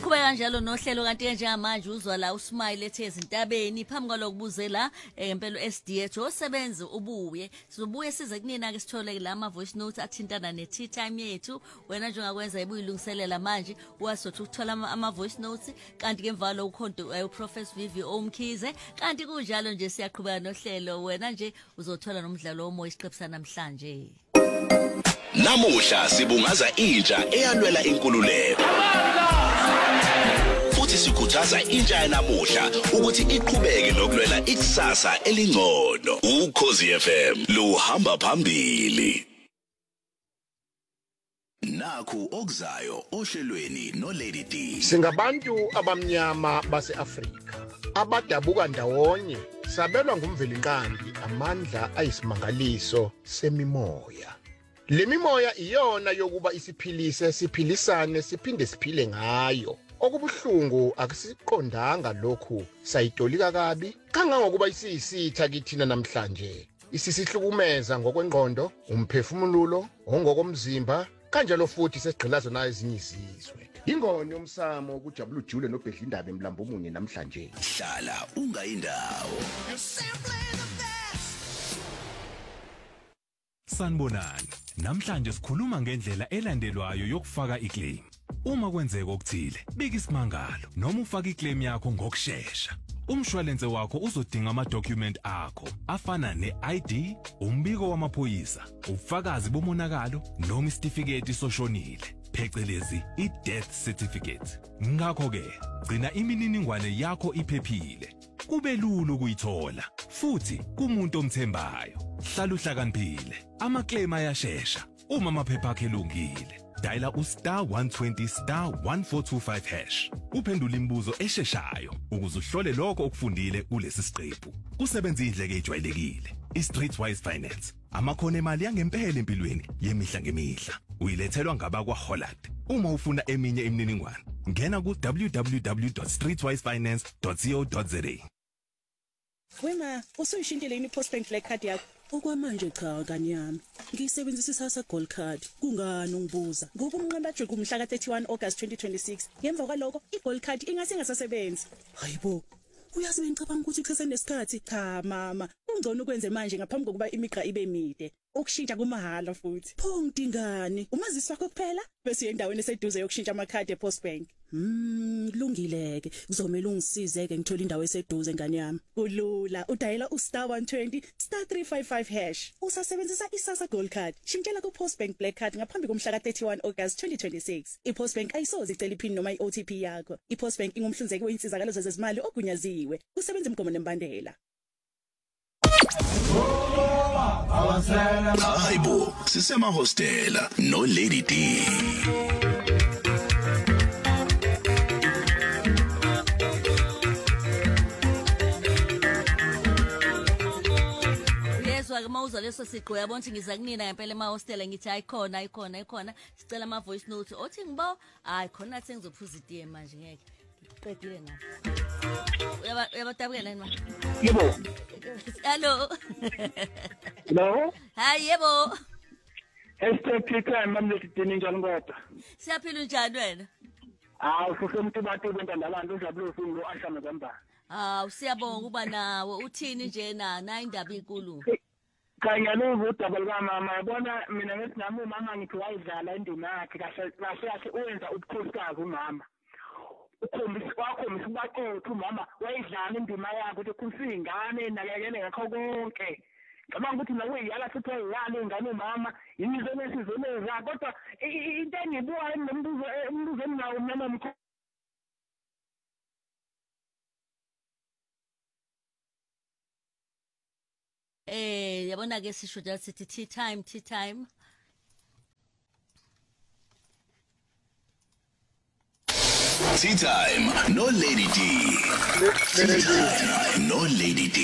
Siqhubeka kanjalo nohlelo kanti ke njengamanje uzwa la uSmile ethe izintabeni phambi kwalokubuze la ngempela uSDH osebenza ubuye sizobuye size kunina ke sithole la ama voice notes athintana ne tea time yethu wena nje ungakwenza ibuyilungiselela manje wasothi ukuthola ama voice notes kanti ke mvalo ukhonto uProfessor Vivi Omkhize kanti kunjalo nje siyaqhubeka nohlelo wena nje uzothola nomdlalo womoya isiqephu namhlanje. Namuhla sibungaza intsha eyalwela inkululeko. Futhi sikhuthaza intsha yanamuhla ukuthi iqhubeke nokulwela ikusasa elingcono. Ukhozi FM luhamba phambili. Nakhu okuzayo ohlelweni no Lady D. Singabantu abamnyama base-Afrika abadabuka ndawonye sabelwa ngumvelinqambi amandla ayisimangaliso semimoya. Le mimoya iyona yokuba isiphilise siphilisane siphinde siphile ngayo. Okubuhlungu akusiqondanga lokhu sayitolika kabi kangangokuba isiyisitha kithina namhlanje. Isisihlukumeza ngokwengqondo, umphefumulo, ongokomzimba kanjalo futhi sesigqilaza nayo ezinye izizwe. Ingoni yomsamo ukujabula ujule noBhedlindaba emlambo munye namhlanje. Hlala ungayindawo. Sanibonani. Namhlanje sikhuluma ngendlela elandelwayo yokufaka iclaim. Uma kwenzeka okuthile, bika isimangalo noma ufaka iclaim yakho ngokusheshsha. Umshwalense wakho uzodinga ama-document akho afana ne-ID, umbiko wamaphoyisa, ubufakazi bomonakalo noma isitifiketi soshonile, phecelezi i-death certificate. Ngakho-ke, gcina imininingwane yakho iphephile. Kube lula ukuyithola futhi kumuntu omthembayo. Hlala uhlakaniphile. Ama-claim ayashesha uma amaphepha akho elungile. Diala *120*1425#. Uphendula imibuzo esheshayo ukuze uhlole lokho okufundile kulesi siqephu. Kusebenza indleke ejwayelekile. I-Streetwise Finance. Amakhono emali yangempela empilweni yemihla ngemihla. Uyilethelwa ngabakwa Holland. Uma ufuna eminye imininingwane, ngena ku www.streetwisefinance.co.za. Wema, usuyishintile yini postbank black card yakho? Okwamanje cha kani yami. Ngiyisebenzisa isasa gold card. Kungani ungibuza? Ngoba umnqanda jwe kumhla ka 31 August 2026. Ngemva kwaloko igold card ingase ngasasebenzi. Hayibo. Uyazi bengicabanga ukuthi kusesenesikhathi. Cha mama, ungcono ukwenze manje ngaphambi kokuba imigqa ibe mide. Ukushintsha kumahala futhi. Pho ngidingani? Umazisi wakho kuphela bese endaweni eseduze yokushintsha amakhadi ePostbank. Kulungileke. Kuzomela ungisizeke ngithola indawo eseduze ngane yami. Kulula, udayela *120*355#. Usasebenzisa isasa gold card. Shintshela kuPostbank black card ngaphambi komhla ka 31 August 2026. iPostbank ayisoze icela iPIN noma iOTP yakho. iPostbank ingumhlinzeki weinsizakalo zezimali ogunyaziwe. Kusebenza imigomo nembandela. Hayibo, sisemahostela no Lady D. Yezwa ke mawuza leso siqo yabona ukuthi ngiza kunina ngempela emahostela ngithi ayikhona sicela ama voice note othi ngiba hayi khona nathi ngizophuza itiye manje ngeke qedile ngathi uyabatabukela nini manje yebo hello hello hayi yebo #time mamletini njalo kodwa siyaphila njani wena ususemntu bathi bentandabantu ujabule ufungo ashame kwamba siyabonga kuba nawe uthini nje na indaba inkulu kanya udaba lukamama yabona mina ngithi nami umama ngithi wayidlala indima yakhe kahle uyenza ubukhosikazi umama wakhombisa ubaqotho umama wayidlala indima yakhe ukuthi ukhulisa ingane nakekele ngakho konke ngicabanga ukuthi nakuyiyala futhi wayiyala ingane umama yimizweni esizoleza kodwa into engibuka embuzo nawo mama mkho yabona ke sisho njalo sithi tea time Tea time no Lady D. Tea time no Lady D.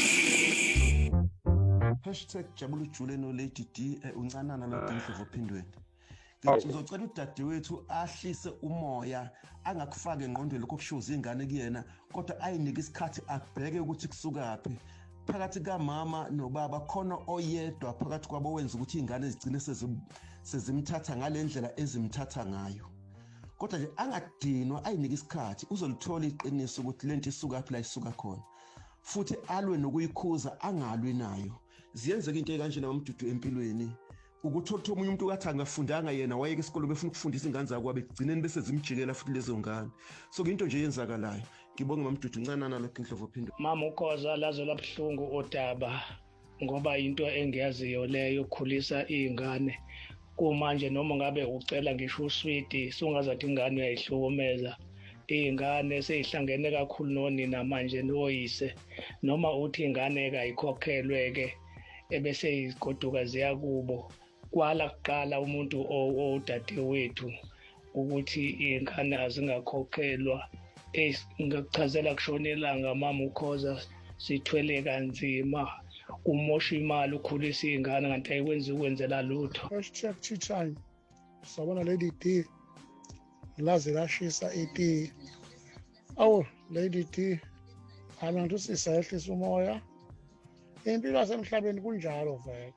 #jabula ujule no Lady D uncanana nodinhlovo phindweni. Ngizocela udadewethu ahlise umoya angakufaka engqondweni lokho kushuza ingane kuyena kodwa ayinike isikhathi abheke ukuthi kusukaphi. Phakathi kamama nobaba khona oyedwa phakathi kwabo wenza ukuthi ingane zigcine sezimthatha ngalendlela ezimthatha ngayo. kodwa nje angadinwa ayinike isikhathi uzolithola iqiniso ukuthi lento isuka phi la isuka khona futhi alwe nokuyikhuza angalwi nayo ziyenzeka into ekanje namamdudu empilweni ukuthi uthola omunye umuntu kathi angafundanga yena wayeke isikole befuna ukufundisa ingane zakho abegcineni bese zimjikela futhi lezo ngane so into nje yenzakalayo ngibonge mamdudu ncanana lokho Indlovu phindwe mama ukhoza lazo labhlungu odaba ngoba into engiyaziyo leyo ukukhulisa izingane kumanje noma ngabe ucela ngisho uswidi sungazathi ingane uyayihlukumeza izingane seyihlangene kakhulu nonina manje noyise noma uthi ingane kayikhokhelwe ke ebese izigoduka ziya kubo kwala kuqala umuntu odade wethu ukuthi ingane azingakhokhelwa ngakuchazela kushonelanga mama ukhoza sithwele kanzima umosha imali ukhulisa izingane kanti ayikwenzi ukwenzela lutho #tea time sabona Lady D laze lashisa iti awu Lady D abantu sisayehlisa umoya impilo yasemhlabeni kunjalo vele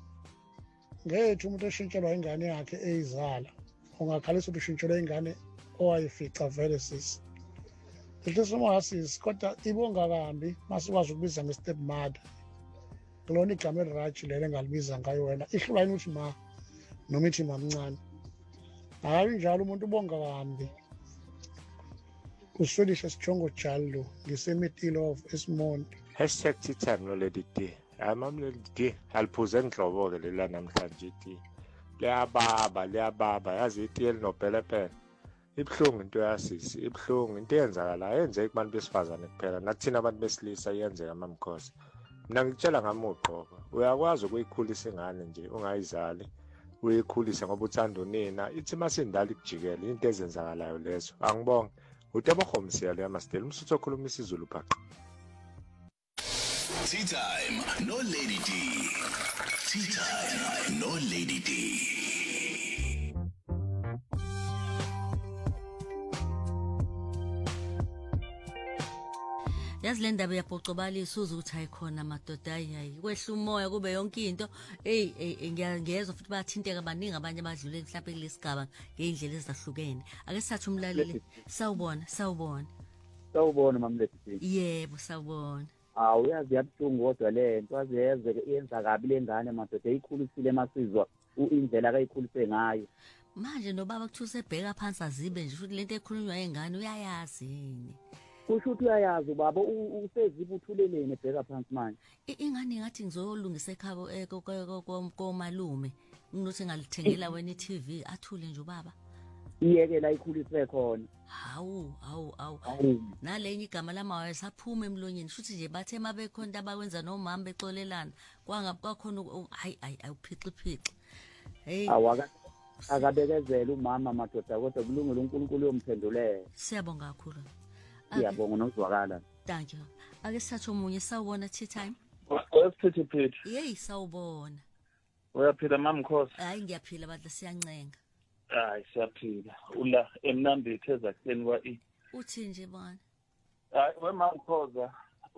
ngethu umuntu eshintshelwa ingane yakhe eyizala ungakhalisa ubushintshelwa ingane owayifica vele sisi ihlisa umoya sisi kodwa ibonga kambi masikwazi ukubiza nge-step mother kulona igama eliraji lelo engalibiza ngayo wena ihlula yini uthi ma noma ithi mamncane hayi njalo umuntu ubonga kambi uswelisha sijongo jalo ngisemitilo of Esmond #TeaTime no Lady D Mam Lady D aliphuze enhlobo ke lela namhlanje iti leyababa yazi iti elinopelepele ibhlungu into yasisi ibhlungu into eyenzakalayo yenze kubantu besifazane kuphela nathina abantu besilisa yenzeka mamkhosi mina ngikutshela ngamuqobo uyakwazi ukuyikhulisa ingane nje ungayizali uyikhulise ngoba uthanda unina ithi masindala ikujikela into ezenzakalayo lezo angibonge uTebohomsiya lo yamasiteli umsuthu okhuluma isiZulu phaqo Tea Time no Lady D. Tea Time no Lady D. Yazi le ndaba yaphocobalisa uzuthi ayikhona madoda hayi kwehla umoya kube yonke into ngiyangezwa futhi bathinteka abaningi abanye abadlule mhlawumbe kulesigaba ngeindlela ezahlukene ake sathi umlaleli sawubona mamlethi yebo sawubona uyazi yabuhlungu kodwa le nto yenza kabi lengane madoda eyikhulisile emasizwa indlela akayikhulise ngayo manje nobaba kuthi ebheka phansi azibe nje futhi lento ekhulunywa yengane uyayazi yini kusho ukuthi uyayazi ubaba usezibuthulelene ebheka phansi manje ingane ngathi ngizolungisa ekhabo komalume nginothi ngalithengela wena iTV athule nje ubaba iyeke la ikhulise khona hawu nalenye igama lamawa saphuma emlonyeni futhi nje bathe mabekhona abakwenza nomama bexolelana kwakhona hayi awuphixiphixa hey akabekezela umama madoda kodwa kulungile uNkulunkulu yomphendulela siyabonga kakhulu siyabonga nozwakala thank you ake sithathe umunye sawubona Tea Time Wesiphithi hey sawubona uyaphila mamkhosi hayi ngiyaphila badla siyancenga hayi siyaphila ula emnambithi ezakuseni kwa uthi nje bana hayi wemamkhoza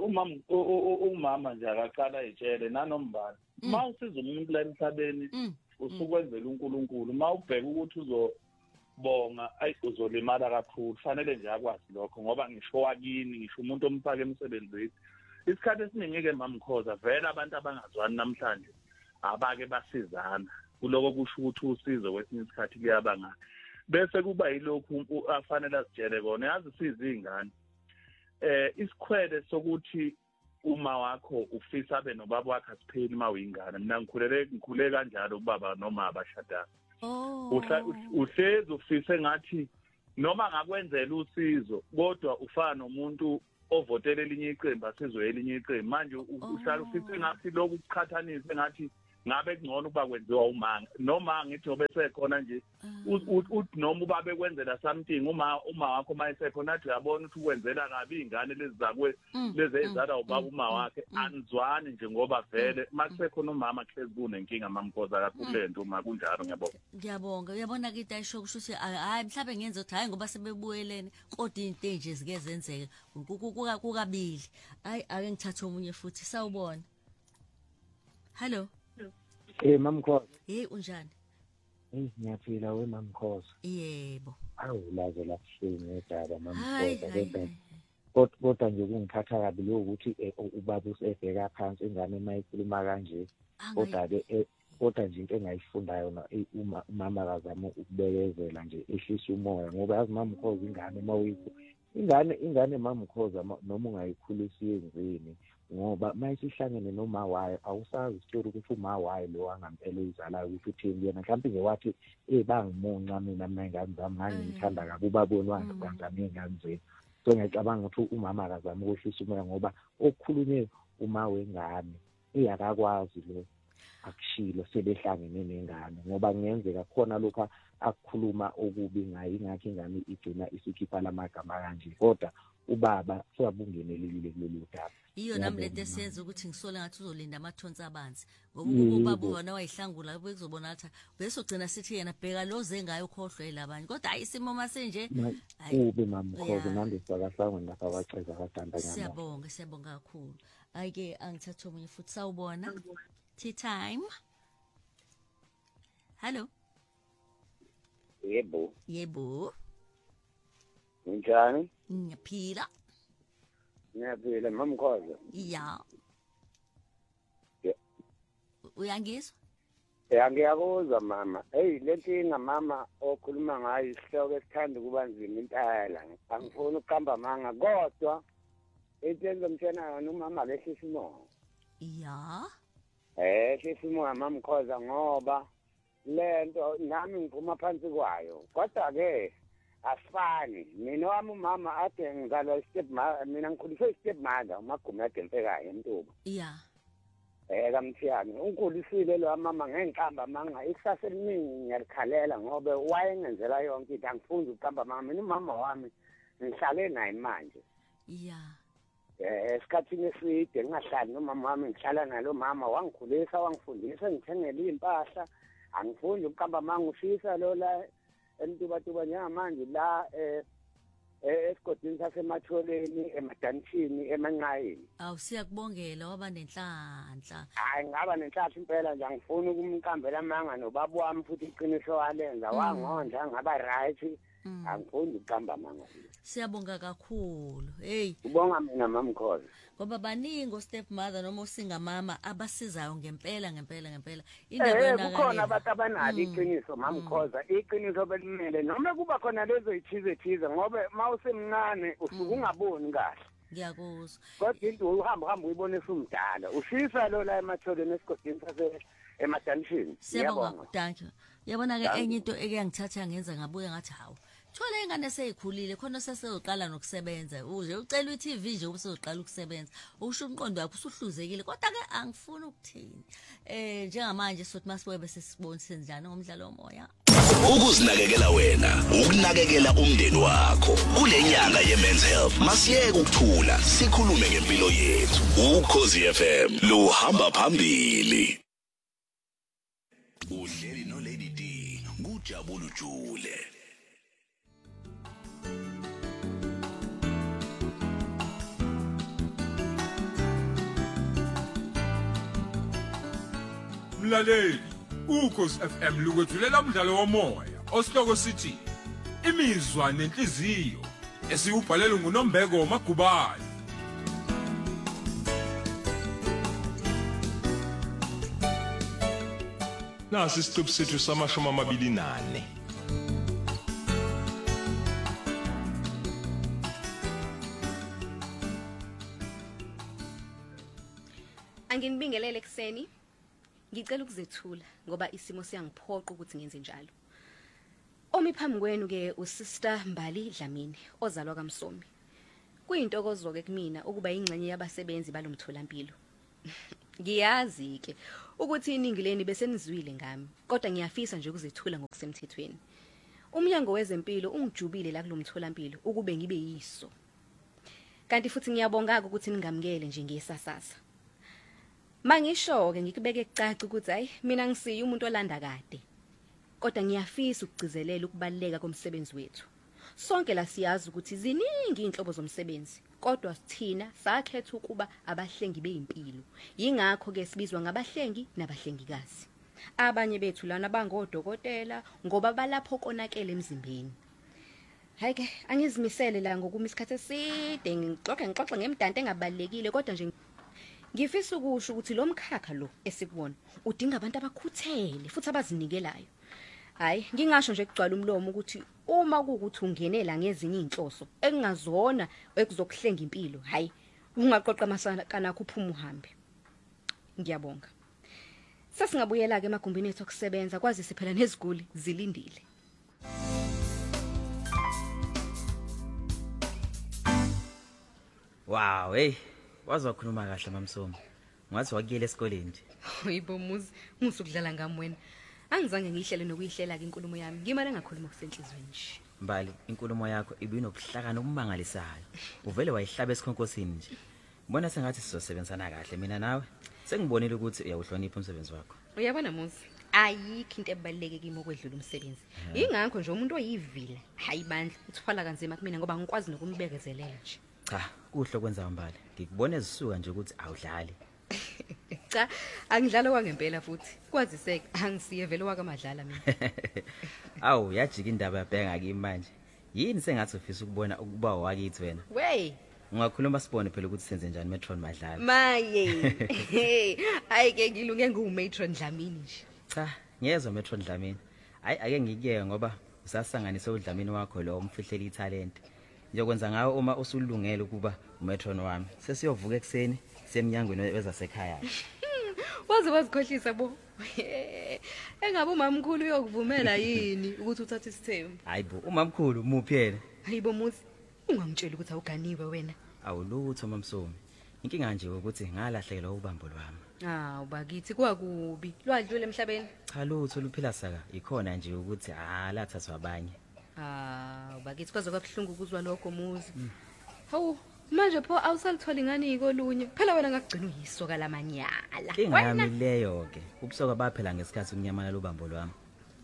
umama nje akaqala etshele nanombani uma usiza umuntu la emhlabeni usukwenzela uNkulunkulu uma ubheka ukuthi uzobonga uzolimala kakhulu fanele nje akwazi lokho ngoba ngisho wakini ngisho umuntu omfaka emsebenzini isikhathi esiningi ke mamkhoza vele abantu abangazwani namhlanje abake basizana kuloko kusho ukuthi usizo kwesinye isikhathi kuyabanga bese kuba yilokhu afanele asitshele kona yazi siza izingane isikhwele sokuthi uma wakho ufisa abe nobaba wakhe asipheli uma uyingane mina ngikhule kanjalo ubaba noma abashadana uhlezi ufise ngathi noma ngakwenzela usizo kodwa ufana nomuntu ovotela elinye iqembu asizwe elinye iqembu manje uhlala ufise ngathi lokhu kuqhathanise ngathi ngabe kungcono ukuba kwenziwa umanga noma ngithi obese khona nje uthi noma uba bekwenzela something uma wakho mayisekhona athi uyabona ukuthi ukwenzela kabi izingane lezi zakwe lezi ezala ubaba uma wakhe anizwani nje ngoba vele makusekhona umama kuhlezi kunenkinga mamkhoza kakhulu lento uma kunjalo ngiyabonga uyabona ke ayisho kusho ukuthi hayi mhlawumbe ngenze ukuthi hayi ngoba sebebuyelene kodwa into nje zike zenzeke kukabili hayi ake ngithathe umunye futhi sawubona hello mamkhoza unjani ngiyaphila mamkhoza yebo awulazo labuhlungu udaba mamkhoza kodwa nje kungiphatha kabi lokuthi ubaba usebheka phansi ingane mayikhuluma kanje kodwa nje into engayifundayo na umama akazama ukubekezela nje ehlisa umoya ngoba yazi mamkhoza ingane mawuyikho ingane mamkhoza noma ungayikhulisa yenzeni ngoba mayisihlangene noma wayo awusazi story ukuthi uma wayo lo angampela uyizalayo ukuthi uthini yena mhlawumbe nje wathi bangimunca mina ingane zami ngangimthanda kabi ubabona wangizama ingane zenu so ngiyacabanga ukuthi umama akazama ukwehlisa umoya ngoba okukhulunywe uma wengane akakwazi lo akushilo sebehlangene nengane ngoba kungenzeka khona lokho akukhuluma okubi ngayo ingakho ingane igcina isikhipha lamagama kanje kodwa ubaba siyabungenelelile kulolu daba iyo nami lento esenza ukuthi ngisole ngathi uzolinda amathonsi abanzi ngoba ubaba wona wayihlangula bekuzobona ukuthi bese ugcina sithi yena bheka loze ngayo khohlwe labanye kodwa hayi isimo masenje ube mamkhoza manje sakahlangwe lapha waceza kadanda nyama siyabonga kakhulu ayike angithatha omunye futhi sawubona tea time hello yebo Njani? Ngiyaphila mamkhoza. Ya. Uyangizwa? Ngiyakuzwa mama. Hey lenkinga mama okhuluma ngayo isihloko esithanda kuba nzima impela. Angifuni ukuhamba manga kodwa into ngomtshena yona umama lehlisa umoya. Ya. Lehlisa umoya mamkhoza ngoba lento nami ngiphuma phansi kwayo. Kodwa ke asifani mina wami umama ade ngizalwa mina ngikhuliswe step mother umagume adempekayo emntuba kamthiyani ungikhulisile lo mama ngengiqamba manga ikusasa eliningi ngiyalikhalela ngoba wayengenzela yonke into angifundi ukuqamba manga mina umama wami ngihlale naye manje esikhathini eside ngingahlali nomama wami ngihlala nalo mama wangikhulisa wangifundisa ngithengele impahla angifundi ukuqamba manga ushisa lo la emntubatuba njengamanje la esigodini sasematholeni emadanishini emanqayeni siyakubongela waba nenhlanhla hayi ngaba nenhlanhla impela nje angifuni ukumqambela amanga nobaba wami futhi iqiniso walenza wangondla ngaba right angifuni ukuqamba amanga siyabonga kakhulu hey ubonga mina mamkhoza ngoba baningi step mother noma usingamama abasizayo ngempela indaba yona kukhona abantu abanalo iqiniso mamkhoza iqiniso belimele noma kuba khona lezo ithize ngoba mawusemncane usuke ungaboni kahle ngiyakuzwa kodwa into uhamba uyibonisa umdala ushisa lo la ematholeni esigodini sase emadanishini siyabonga thank you yabona ke enye into ekuyangithatha ngenza ngabuye ngathi hawo thola ingane seyikhulile khona seseyoqala nokusebenza uje ucela iTV nje ubuseyoqala ukusebenza usho umqondo wakho usuhluzekile kodwa ke angifuni ukuthini njengamanje sothi masibuye bese sibonise njani ngomdlalo womoya ukuzinakekela wena ukunakekela umndeni wakho kule nyanga ye-men's health masiyeke ukuthula sikhulume ngempilo yethu Ukhozi FM lo hamba phambili uhleli no Lady D kujabula ujule mlaleli Ukhozi FM lukwethulela umdlalo womoya osihloko sithi imizwa nenhliziyo esiyubhalelwe nguNombeko Magubane nasi isiqephu sethu samashumi amabili nane Anginibingelele ekseni ngicela ukuzethula ngoba isimo siyangiphoqa ukuthi ngenze njalo Omi phambi kwenu ke usister Mbali Dlamini ozalwa kaMsomi kuyintokozo ke kumina ukuba ingcenye yabasebenzi balomtholampilo Ngiyazi ke ukuthi iningi leni besenizwile ngami kodwa ngiyafisa nje ukuzethula ngokusemthethweni Umnyango wezempilo ungijubile la kulomtholampilo ukube ngibe yiso Kanti futhi ngiyabonga ukuthi ningamkele nje ngesasasa Mangisho ke ngikubeke ecaca ukuthi hayi mina ngisiya umuntu olanda kade kodwa ngiyafisa ukugcizelela ukubaleka komsebenzi wethu Sonke la siyazi ukuthi ziningi inhlobo zomsebenzi kodwa sithina sakhetha ukuba abahlengi beyimpilo yingakho ke sibizwa ngabahlengi nabahlengikazi Abanye bethu lana bangodokotela ngoba balapho konakele emzimbeni Hayi ke angizimisele la ngokuma isikhathi eside ngixoxa ngemdanti engabalekile kodwa nje ngifisa ukusho ukuthi lo mkhakha lo esikubona udinga abantu abakhuthele futhi abazinikelayo. Hayi ngingasho nje kugcwala umlomo ukuthi uma kuukuthi ungenela ngezinye inhloso ekungazona ekuzokuhlenga impilo, hayi ungaqoqa masana kanakho uphuma uhambe. Ngiyabonga. Sasingabuyela ke emagumbini ethu okusebenza kwazi siphela neziguli zilindile. Wow, hey, wazokhuluma kahle mamsomo. Ngathi wakuyela esikoleni nje. Hayibo muzi, ngisukudlala ngami wena. Angizange ngihlele nokuyihlela ke inkulumo yami. Ngimale ngakhuluma kusenhlizweni nje. Mbali, inkulumo yakho ibinokuhlakana okumangalisayo. Uvele wayihlaba esikhonkosini nje. Mbona sengathi sizosebenzana kahle mina nawe. Sengibonile ukuthi uyawuhlonipha umsebenzi wakho. Uyabona muzi, ayikho into ebaluleke kimi okwedlula umsebenzi. Ingakho nje umuntu oyivile, hayi bandla, uthwala kanzima kumina ngoba ngikwazi nokumbekezelela nje. Cha, kuhle kwenza Mbali. Ngikubona ezisuka nje ukuthi awudlali. Cha, angidlala kwangempela futhi. Kwaziseke angisiye vele wakamadlala mina. Awu, yajika indaba yabhenga kimi manje. Yini sengathi ufisa ukubona ukuba wakithi wena? Wey, ungakhuluma sibone phela ukuthi senze njani Metron Madlala. Maye. Hayi ke ngilunge nguMatron Dlamini nje. Cha, ngiyezwa Metron Dlamini. Hayi ake ngikuyeke ngoba usasanganise uDlamini wakho lo umfihleli italent. Ngiyokwenza ngawe uma usulungele ukuba uMetron wami. Sesiyovuka ekseni semnyangweni wezasekhaya. Waze wazikhohlisa bo. Engabe umamkhulu uyokuvumela yini ukuthi uthathe isithembu? Hayibo, umamkhulu muphi yena? Hayibo muzi, ungangitshela ukuthi awuganiwe wena. Awulutho mamsomi. Inkinga nje ukuthi ngalahlekelwa ubambo lwami. Bakithi kwakubi. Lwadlule emhlabeni. Cha lutho luphila saka. Ikhona nje ukuthi lathathwa abanye. Bakithi kwaze kwabhlungu ukuzwa lokho muzi. Hawu, manje pho awusalithwala ingane ikolunye. Phela wena ngakugcina uyisoka lamanyala. Ingami leyo ke. Ubusoka baphela ngesikhathi kunyamana lobambo lwami.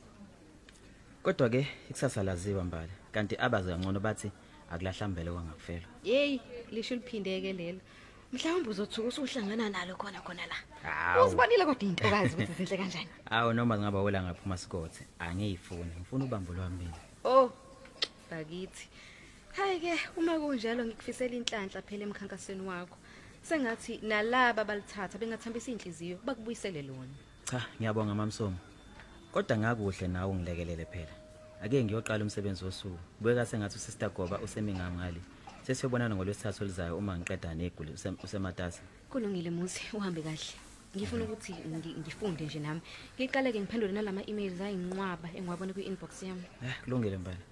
Kodwa ke ikusasa laziwa Mbali. Kanti abaze ngcono bathi akulahlambele kwangakufela. Hey, lisho liphindeke lelo. Mhlawumbe uzothuka usuhlangana nalo khona la. Awu. Uzibonile kodwa intokazi ukuthi zinhle kanjani. Awu noma ngaba wela ngaphuma sikothe, angiyifuni. Ngifuna ubambo lwami mina. Oh, bakithi. Hayi ke uma kunjalo ngikufisela inhlanhla phela emkhankasweni wakho. Sengathi nalaba balithatha bengathambisa inhliziyo bakubuyisele lona. Cha, ngiyabonga mamsomo. Kodwa ngakuhle nawe ungilekelele phela. Ake ngiyoqala umsebenzi wosuku. Kubeka sengathi uSister Goba usemingamngali. Sesiyobonana ngolwesithathu olizayo uma ngiqeda neguli usematasa. Kulungile muzi, uhambe kahle. Ngifuna ukuthi ngifunde nje nami. Ngiqale ke ngiphendule nalama emails ayinqwaba engiwabona kwi-inbox yami. Kulungile Mbali.